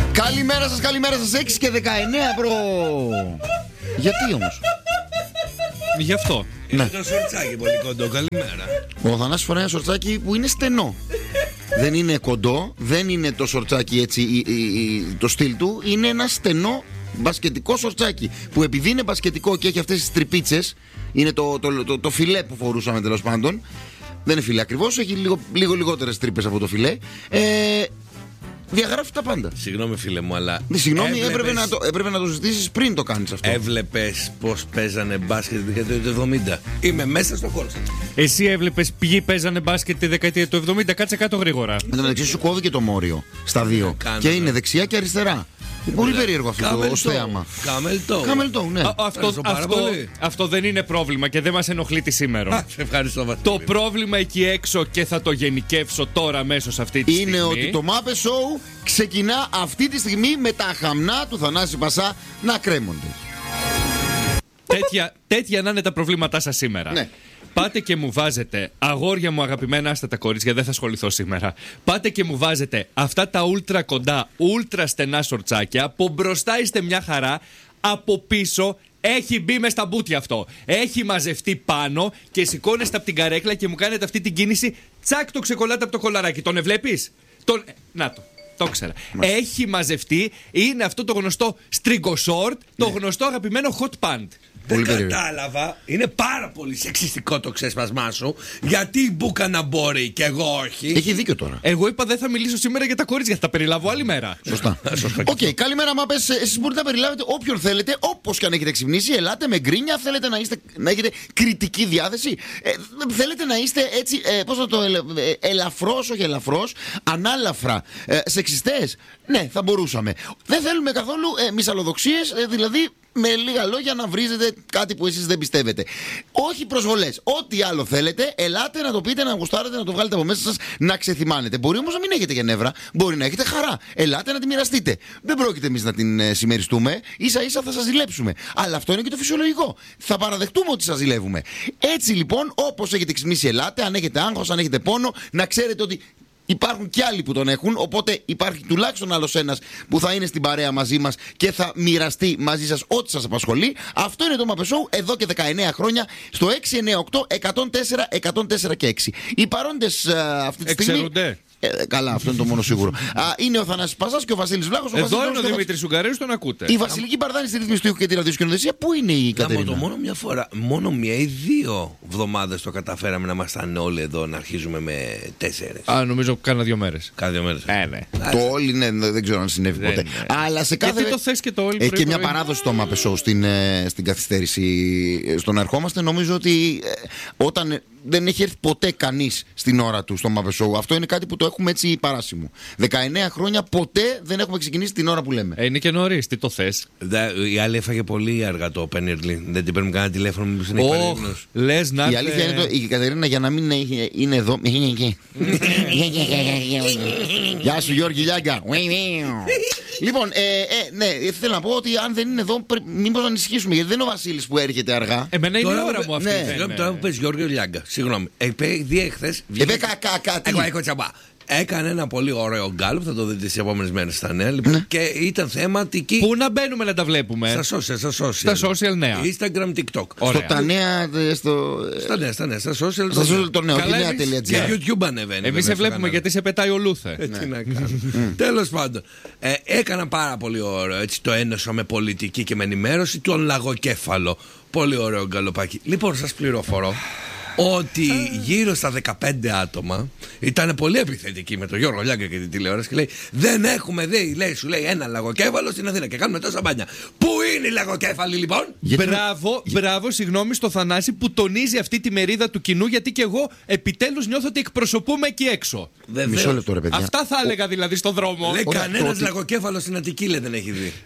Καλημέρα σας, καλημέρα σας. 6 και 19 προ. Γιατί όμως? Γι' αυτό. Είναι το σορτσάκι πολύ κοντό. Καλημέρα. Ο Θανάσης φοράει ένα σορτσάκι που είναι στενό. Δεν είναι κοντό, δεν είναι το σορτσάκι έτσι το στυλ του. Είναι ένα στενό μπασκετικό σορτσάκι που επειδή είναι μπασκετικό και έχει αυτές τις τρυπίτσες, είναι το φιλέ που φορούσαμε τέλος πάντων. Δεν είναι φιλέ ακριβώς, έχει λίγο λιγότερες τρύπες από το φιλέ. Διαγράφει τα πάντα. Συγγνώμη φίλε μου, αλλά. Συγγνώμη, έπρεπε να το ζητήσεις πριν το κάνεις αυτό. Έβλεπες πως παίζανε μπάσκετ τη δεκαετία του 70. Είμαι μέσα στο χώρο. Εσύ έβλεπες ποιοι παίζανε μπάσκετ τη δεκαετία του 70? Κάτσε κάτω γρήγορα. Εν τω μεταξύ σου κόβει και το μόριο στα δύο. Και είναι δεξιά και αριστερά. Πολύ περίεργο αυτό ως θέαμα. Καμελτό, ναι. Αυτό δεν είναι πρόβλημα και δεν μας ενοχλεί τη σήμερα. Ευχαριστώ. Το πρόβλημα εκεί έξω, και θα το γενικεύσω τώρα αμέσως αυτή τη στιγμή, είναι ότι το Muppet Show ξεκινά αυτή τη στιγμή με τα χαμνά του Θανάση Πασά να κρέμονται. Τέτοια να είναι τα προβλήματά σας σήμερα. Ναι. Πάτε και μου βάζετε, αγόρια μου αγαπημένα, άστα τα κορίτσια, δεν θα ασχοληθώ σήμερα. Πάτε και μου βάζετε αυτά τα ούλτρα κοντά, ούλτρα στενά σορτσάκια. Από μπροστά είστε μια χαρά, από πίσω έχει μπει μες στα μπούτια αυτό. Έχει μαζευτεί πάνω και σηκώνεστε από την καρέκλα και μου κάνετε αυτή την κίνηση. Τσακ, το ξεκολλάτε από το κολαράκι. Τον βλέπεις? Να το. Το ήξερα. Έχει μαζευτεί, είναι αυτό το γνωστό στρίγκο short, το γνωστό αγαπημένο hot pant. Δεν κατάλαβα. Είναι πάρα πολύ σεξιστικό το ξέσπασμά σου. Γιατί η Μπούκα να μπορεί και εγώ όχι. Έχει δίκιο τώρα. Εγώ είπα δεν θα μιλήσω σήμερα για τα κορίτσια, θα τα περιλάβω άλλη μέρα. Σωστά. Οκ, καλημέρα Μάπες. Εσείς μπορείτε να περιλάβετε όποιον θέλετε, όπως και αν έχετε ξυπνήσει. Ελάτε με γκρίνια, θέλετε να έχετε κριτική διάθεση. Θέλετε να είστε έτσι, πώς θα το ελαφρώς, όχι ελαφρώς, ανάλαφρα σεξιστές. Ναι, θα μπορούσαμε. Δεν θέλουμε καθόλου μυσαλλοδοξίες, δηλαδή με λίγα λόγια να βρίζετε κάτι που εσείς δεν πιστεύετε. Όχι προσβολές. Ό,τι άλλο θέλετε, ελάτε να το πείτε, να γουστάρετε, να το βγάλετε από μέσα σας, να ξεθυμάνετε. Μπορεί όμως να μην έχετε γεννεύρα, μπορεί να έχετε χαρά. Ελάτε να τη μοιραστείτε. Δεν πρόκειται εμείς να την συμμεριστούμε, ίσα-ίσα θα σας ζηλέψουμε. Αλλά αυτό είναι και το φυσιολογικό. Θα παραδεχτούμε ότι σας ζηλεύουμε. Έτσι λοιπόν, όπως έχετε ξυπνήσει, ελάτε. Αν έχετε άγχος, αν έχετε πόνο, να ξέρετε ότι υπάρχουν κι άλλοι που τον έχουν, οπότε υπάρχει τουλάχιστον άλλος ένας που θα είναι στην παρέα μαζί μας και θα μοιραστεί μαζί σας ό,τι σας απασχολεί. Αυτό είναι το Muppet Show εδώ και 19 χρόνια στο 698-104 και 6. Οι παρόντες αυτή τη στιγμή. Εξαιρούνται. Καλά, αυτό είναι το μόνο σίγουρο. Είναι ο Θανάσης Πασάς και ο Βασίλης Βλάχος. Εδώ είναι ο Δημήτρης Ουγγαρέους, τον ακούτε. Η Βασιλική Μπαρδάνη στη ρύθμιση του ήχου και τη ραδιοσκηνοδεσία. Πού είναι η Κατερίνα? Μόνο μια φορά, μόνο μία ή δύο εβδομάδες το καταφέραμε να ήμασταν όλοι εδώ, να αρχίζουμε με 4. Νομίζω κάνα 2 μέρες. Κάνα 2 μέρες. Ναι. Το όλοι δεν ξέρω αν συνέβη ποτέ. Αλλά σε κάθε. Γιατί το θες και το όλοι. Έχει και μια παράδοση το Muppet Show στην καθυστέρηση στο να ερχόμαστε. Νομίζω ότι όταν δεν έχει έρθει ποτέ κανείς στην ώρα του στο Muppet Show. Αυτό είναι κάτι που το έχουμε έτσι παράσιμο. 19 χρόνια ποτέ δεν έχουμε ξεκινήσει την ώρα που λέμε. Είναι και νωρίς, τι το θες? Η άλλη έφαγε πολύ αργά το Πενιρλί. Δεν την παίρνει κανένα τηλέφωνο, μήπως είναι υπερήγνος. Λες να. Η αλήθεια είναι η Κατερίνα για να μην είναι εδώ. Γεια σου Γιώργη Λιάγκα. Λοιπόν, ναι, θέλω να πω ότι αν δεν είναι εδώ, μήπως να ανησυχήσουμε. Γιατί δεν είναι ο Βασίλης που έρχεται αργά. Εμένα είναι η ώρα μου αυτή. Συγγνώμη, τώρα που πες Γιώργο Λιάγκα. Συγγνώμη. Διέχθες. Κάτι. Εγώ έχω τσαμπά. Έκανε ένα πολύ ωραίο γκάλωπ, θα το δείτε τις επόμενες μέρες στα νέα. Λοιπόν, ναι. Και ήταν θεματική. Πού να μπαίνουμε να τα βλέπουμε? Στα social νέα. Instagram, TikTok. Στα νέα. Στα νέα, στα social. Στα social το νέο. Και YouTube ανεβαίνει. Εμείς σε βλέπουμε γιατί σε πετάει ο Λούθε. Τι να κάνω. Τέλος πάντων. Έκανα πάρα πολύ ωραίο. Έτσι το ένωσα με πολιτική και με ενημέρωση τον Λαγοκέφαλο. Πολύ ωραίο γκαλοπάκι. Λοιπόν, σας πληροφορώ ότι γύρω στα 15 άτομα ήταν πολύ επιθετικοί με τον Γιώργο Λιάγκα και την τηλεόραση και λέει: δεν έχουμε δει, λέει, σου λέει, ένα λαγοκέφαλο στην Αθήνα και κάνουμε τόσα μπάνια. Πού είναι οι λαγοκέφαλοι λοιπόν? Μπράβο, συγγνώμη στο Θανάση που τονίζει αυτή τη μερίδα του κοινού, γιατί και εγώ επιτέλους νιώθω ότι εκπροσωπούμε εκεί έξω. Μισό λεπτό ρε παιδιά. Αυτά θα έλεγα δηλαδή στον δρόμο. Λέει κανένας λαγοκέφαλο στην Αττική, λέει, δεν έχει δει.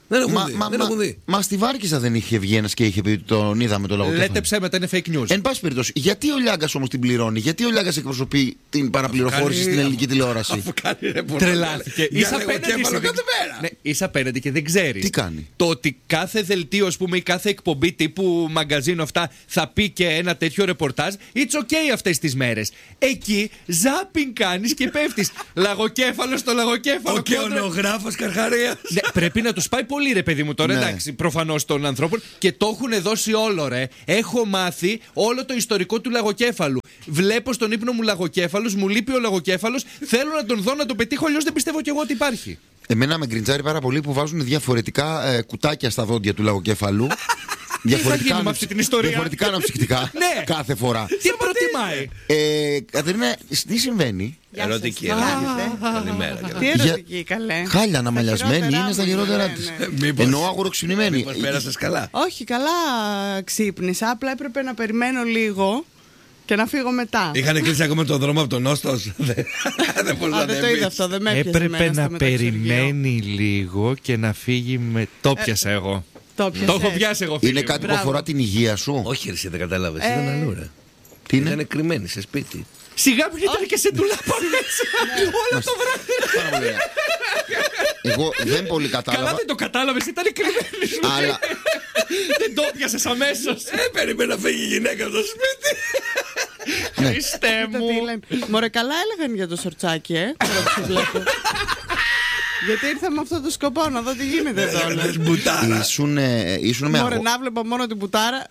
Δεν έχουν δει. Μα στη Βάρκηζα δεν είχε βγει ένας και είχε πει ότι τον είδαμε το λογοκέφαλο. Λέτε ψέματα, είναι fake news. Εν πάση περιπτώσει, γιατί ο Λιάγκας όμως την πληρώνει, γιατί ο Λιάγκας εκπροσωπεί την παραπληροφόρηση στην ελληνική τηλεόραση. Αφού κάνει ρεπορτάζ. Τρελάθηκε. Είσαι απέναντι και δεν ξέρεις. Τι κάνει? Το ότι κάθε δελτίο, ας πούμε, ή κάθε εκπομπή τύπου μαγκαζίνο αυτά θα πει και ένα τέτοιο ρεπορτάζ, it's okay αυτές τις μέρες. Εκεί ζάπινγκ κάνεις και πέφτεις. Λαγοκέφαλο στο λαγοκέφαλο. Ο κεονογράφος Καρχαρίας. Ναι, πρέπει να τους πάει πολύ, ρε παιδί μου, τώρα. Ναι. Εντάξει, προφανώς των ανθρώπων, και το έχουν δώσει όλο, ρε. Έχω μάθει όλο το ιστορικό του λαγοκέφαλου. Βλέπω στον ύπνο μου λαγοκέφαλος, μου λείπει ο λαγοκέφαλος, θέλω να τον δω, να τον πετύχω, αλλιώς δεν πιστεύω κι εγώ ότι υπάρχει. Εμένα με γκριντζάρει πάρα πολύ που βάζουν διαφορετικά κουτάκια στα δόντια του λαγοκέφαλου. Διαφορετικά με αυτή την ιστορία. Διαφορετικά αναψυκτικά. Ναι. Κάθε φορά. Τι προτιμάει? Κατερίνα, τι συμβαίνει? Ερωτική. Καλημέρα. Τι ερωτική, καλέ. Χάλια αναμαλιασμένη είναι στα γερότερα της. Ενώ αγοροξυπνημένη. Μήπως πέρασες καλά? Όχι, καλά ξύπνησα. Απλά έπρεπε να περιμένω λίγο και να φύγω μετά. Είχαν κλείσει ακόμα τον δρόμο από τον Νόστος. Δεν δεν το είδα αυτό, δεν με έπιασε. Έπρεπε να περιμένει λίγο και να φύγει με. Το πιάσα εγώ. Το έχω πιάσει εγώ, φίλε. Είναι κάτι που αφορά την υγεία σου? Όχι, εσύ δεν κατάλαβες. Ήταν αλλού, ρε. Τι είναι? Ήταν κρυμμένη σε σπίτι. Σιγά που ήταν και σε ντουλάπα μέσα. Όλο το βράδυ. Εγώ δεν πολύ κατάλαβα. Καλά δεν το κατάλαβες, ήταν κρυμμένη σου. Αλλά δεν το πιάσες αμέσως. Περίμενα να φύγει η γυναίκα από το σπίτι. Χριστέ μου. Μωρέ, καλά έλεγαν για το σορτσάκι, τώρα που σε βλέπω. Γιατί ήρθα με αυτό το σκοπό να δω τι γίνεται εδώ. Ήσουν με Μωρέ, να βλέπα μόνο την πουτάρα.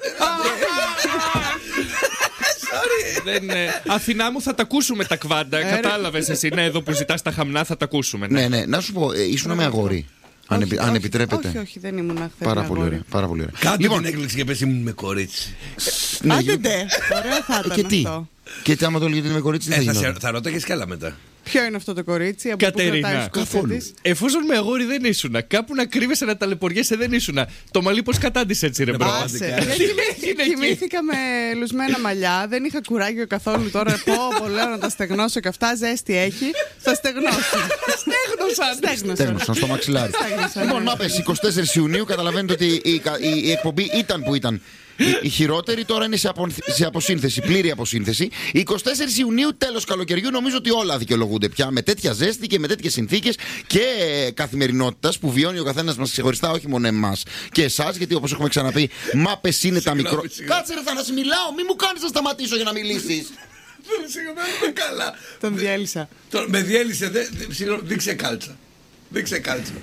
Αθηνά μου, θα τα ακούσουμε τα κβάντα. Κατάλαβες εσύ, ναι, εδώ που ζητάς τα χαμνά θα τα ακούσουμε. Ναι, να σου πω, ήσουν με αγόρι. Αν επιτρέπετε. Όχι, δεν ήμουν χθες. Πάρα πολύ ωραία. Κάτι την έκλειξε και πες ήμουν με κορίτσι. Άντε ντε, ωραία θα ήταν αυτό. Και τι άμα το λέγεται με κορίτσι δεν θα θα ρωτάγες κι άλλα μετά. Ποιο είναι αυτό το κορίτσι, από πού κρατάει καθόλου. Εφόσον με αγόρι δεν ήσουνα, κάπου να κρύβεσαι, να ταλαιπωριέσαι δεν ήσουνα. Το μαλλί πώς κατάντησε έτσι, ρε μπρο? Κοιμήθηκα με λουσμένα μαλλιά, δεν είχα κουράγιο καθόλου τώρα. Πω, λέω να τα στεγνώσω και αυτά, ζέστη έχει. Θα στεγνώσω. Στέγνωσαν στο μαξιλάρι. Λοιπόν, να πες, 24 Ιουνίου καταλαβαίνετε ότι η εκπομπή ήταν που ήταν. Η χειρότερη τώρα είναι σε αποσύνθεση, πλήρη αποσύνθεση. 24 Ιουνίου, τέλος καλοκαιριού, νομίζω ότι όλα δικαιολογούνται πια με τέτοια ζέστη και με τέτοιες συνθήκες και καθημερινότητας που βιώνει ο καθένας μας ξεχωριστά, όχι μόνο εμάς και εσάς. Γιατί όπως έχουμε ξαναπεί, μάπες είναι τα μικρό. Κάτσε ρε Θανάση, μιλάω, μη μου κάνεις να σταματήσω για να μιλήσεις. Συγγνώμη, καλά. Τον διέλυσα. Με διέλυσε, δείξε κάλτσα. Δείξε κάλτσα.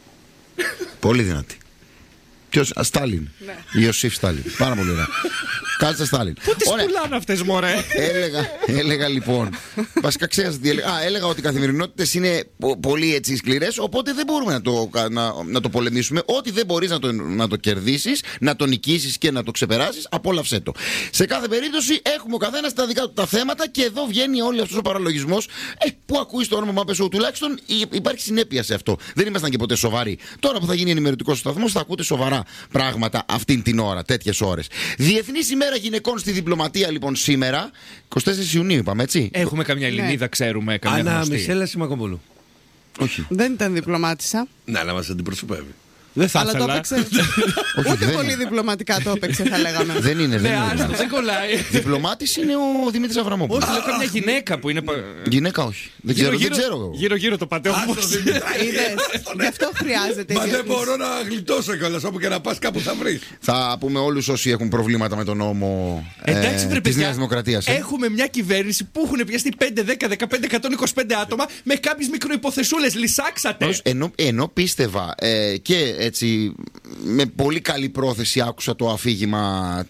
Πολύ δυνατή. Ποιος? Στάλιν. Ιωσήφ Στάλιν. Πάρα πολύ ωραία. Κάτσα Στάλιν. Πού τις πουλάνε αυτές, μωρέ? Έλεγα λοιπόν. Βασικά ξέχασα τι έλεγα. Έλεγα ότι οι καθημερινότητες είναι πολύ έτσι σκληρές. Οπότε δεν μπορούμε να το πολεμήσουμε. Ό,τι δεν μπορείς να το κερδίσεις, να το νικήσεις και να το ξεπεράσεις, απόλαυσέ το. Σε κάθε περίπτωση έχουμε ο καθένας τα δικά του τα θέματα και εδώ βγαίνει όλο αυτός ο παραλογισμός. Που ακούει το όνομα Μάπεσο, τουλάχιστον υπάρχει συνέπεια σε αυτό. Δεν ήμασταν και ποτέ σοβαροί. Τώρα που θα γίνει ενημερωτικός σταθμός, θα ακούτε σοβαρά πράγματα αυτήν την ώρα, τέτοιες ώρες. Διεθνής ημέρα γυναικών στη διπλωματία, λοιπόν, σήμερα. 24 Ιουνίου, είπαμε, έτσι. Έχουμε καμιά Ελληνίδα, ξέρουμε, καμιά Άννα γνωστή? Μισέλα Σιμακοπούλου. Όχι. Δεν ήταν διπλωμάτισσα. Να μας αντιπροσωπεύει. Δεν θα Αλλά το ήθελα. έπαιξε. Ούτε πολύ διπλωματικά το έπαιξε, θα λέγαμε. Δεν είναι. Δεν κολλάει. Διπλωμάτης είναι ο Δημήτρης Αβραμόπουλος. Όχι, λέω καμιά γυναίκα που είναι. Γυναίκα, όχι. Δεν ξέρω. Γύρω-γύρω το πατέο μου. Γι' αυτό χρειάζεται. Μα δεν μπορώ να γλιτώσω κιόλας. Όπου και να πας, κάπου θα βρεις. Θα πούμε όλους όσοι έχουν προβλήματα με τον νόμο της Νέας Δημοκρατίας. Έχουμε μια κυβέρνηση που έχουν πιαστεί 5, 10, 15, 125 άτομα με κάποιες μικροϋποθεσούλες. Λυσάξατε. Ενώ πίστευα και έτσι με πολύ καλή πρόθεση άκουσα το αφήγημα,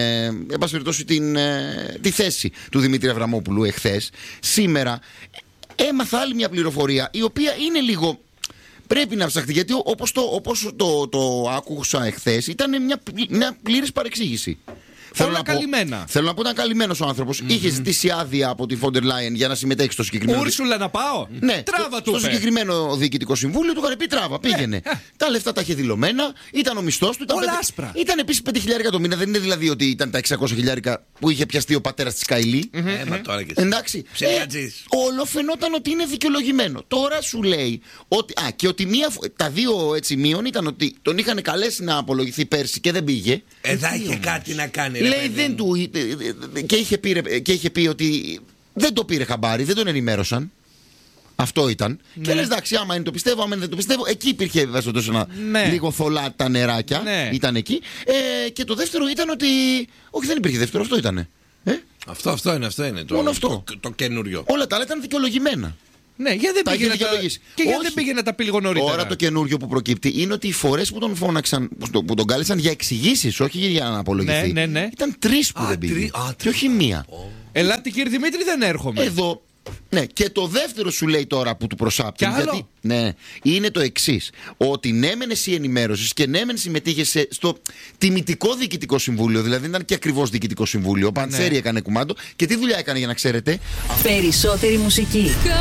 τη θέση του Δημήτρη Αβραμόπουλου εχθές. Σήμερα έμαθα άλλη μια πληροφορία η οποία είναι λίγο, πρέπει να ψαχτεί, γιατί όπως το άκουσα εχθές ήταν μια πλήρης παρεξήγηση. Όλα καλυμμένα. Θέλω να πω, ήταν καλυμμένος ο άνθρωπος. Είχε ζητήσει άδεια από τη Φόντερ Λάιεν για να συμμετέχει στο συγκεκριμένο. Ούρσουλα να πάω. Ναι, τράβα του. Στο συγκεκριμένο διοικητικό συμβούλιο του είχαν πει τράβα. Πήγαινε. Τα λεφτά τα είχε δηλωμένα, ήταν ο μισθός του. Όλα άσπρα. Ήταν επίσης 5.000 το μήνα. Δεν είναι δηλαδή ότι ήταν τα 600.000 που είχε πιαστεί ο πατέρας της Καϊλή. Εντάξει. Όλο φαινόταν ότι είναι δικαιολογημένο. Τώρα σου λέει ότι. Και ότι τα δύο έτσι μείον ήταν ότι τον είχαν καλέσει να απολογηθεί πέρσι και δεν πήγε. Θα είχε κάτι να κάνει. Λέει δεν του. Και είχε πει ότι δεν το πήρε χαμπάρι, δεν τον ενημέρωσαν. Αυτό ήταν. Ναι. Και λες εντάξει, άμα είναι το πιστεύω, άμα δεν το πιστεύω. Εκεί υπήρχε βέβαια ένα λίγο θολά τα νεράκια. Ναι. Ήταν εκεί. Και το δεύτερο ήταν ότι. Όχι, δεν υπήρχε δεύτερο, αυτό ήταν. Αυτό είναι. Μόνο αυτό. Το καινούριο. Όλα τα άλλα ήταν δικαιολογημένα. Ναι, γιατί δεν πήγε να τα πει λίγο νωρίτερα. Τώρα το καινούριο που προκύπτει είναι ότι οι φορές που τον φώναξαν, που τον κάλεσαν για εξηγήσεις, όχι για να απολογηθεί. Ναι. Ήταν 3 που δεν πήγε. Και όχι 1. Ελάτε κύριε Δημήτρη, δεν έρχομαι. Εδώ. Ναι, και το δεύτερο σου λέει τώρα που του προσάπτει. Γιατί είναι το εξής. Ότι ναι, μεν εσύ ενημέρωσες και ναι, μεν συμμετείχες στο τιμητικό διοικητικό συμβούλιο. Δηλαδή ήταν και ακριβώς διοικητικό συμβούλιο. Ο Παντσέρη έκανε κουμάντο. Και τι δουλειά έκανε για να ξέρετε? Περισσότερη μουσική.